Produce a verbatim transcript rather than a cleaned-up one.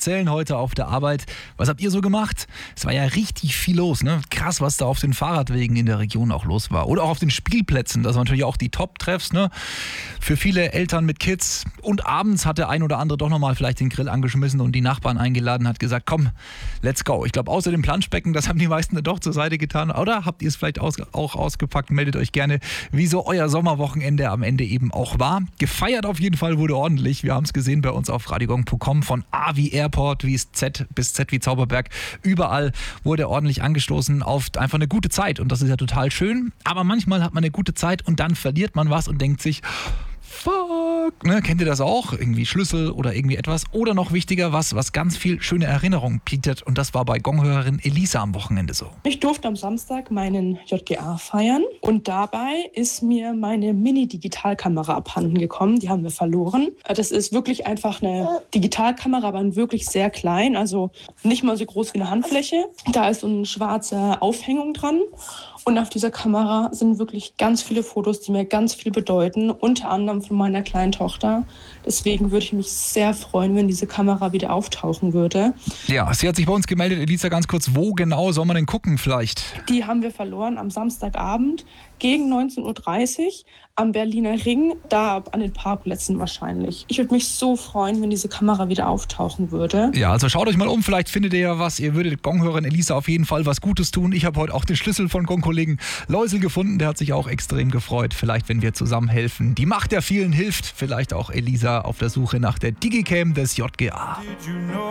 erzählen heute auf der Arbeit. Was habt ihr so gemacht? Es war ja richtig viel los, ne? Krass, was da auf den Fahrradwegen in der Region auch los war. Oder auch auf den Spielplätzen. Das waren natürlich auch die Top-Treffs, ne? Für viele Eltern mit Kids. Und abends hat der ein oder andere doch nochmal vielleicht den Grill angeschmissen und die Nachbarn eingeladen, hat gesagt, komm, let's go. Ich glaube, außer dem Planschbecken, das haben die meisten doch zur Seite getan. Oder habt ihr es vielleicht aus, auch ausgepackt? Meldet euch gerne, wie so euer Sommerwochenende am Ende eben auch war. Gefeiert auf jeden Fall wurde ordentlich. Wir haben es gesehen bei uns auf radiogong punkt com, von A wie Airport, wie Z bis Z wie Zauberberg. Überall wurde ordentlich angestoßen auf einfach eine gute Zeit. Und das ist ja total schön. Aber manchmal hat man eine gute Zeit und dann verliert man was und denkt sich, fuck, ne, kennt ihr das auch? Irgendwie Schlüssel oder irgendwie etwas. Oder noch wichtiger, was, was ganz viel schöne Erinnerungen bietet. Und das war bei Gonghörerin Elisa am Wochenende so. Ich durfte am Samstag meinen J G A feiern und dabei ist mir meine Mini-Digitalkamera abhanden gekommen. Die haben wir verloren. Das ist wirklich einfach eine Digitalkamera, aber wirklich sehr klein, also nicht mal so groß wie eine Handfläche. Da ist so eine schwarze Aufhängung dran. Und auf dieser Kamera sind wirklich ganz viele Fotos, die mir ganz viel bedeuten, unter anderem von meiner kleinen Tochter. Deswegen würde ich mich sehr freuen, wenn diese Kamera wieder auftauchen würde. Ja, sie hat sich bei uns gemeldet. Elisa, ganz kurz, wo genau soll man denn gucken vielleicht? Die haben wir verloren am Samstagabend gegen neunzehn Uhr dreißig am Berliner Ring, da an den Parkplätzen wahrscheinlich. Ich würde mich so freuen, wenn diese Kamera wieder auftauchen würde. Ja, also schaut euch mal um, vielleicht findet ihr ja was. Ihr würdet Gonghörerin Elisa auf jeden Fall was Gutes tun. Ich habe heute auch den Schlüssel von Gong-Kollegen Läusel gefunden, der hat sich auch extrem gefreut. Vielleicht, wenn wir zusammen helfen. Die Macht der vielen hilft. Vielleicht auch Elisa auf der Suche nach der Digicam des J G A.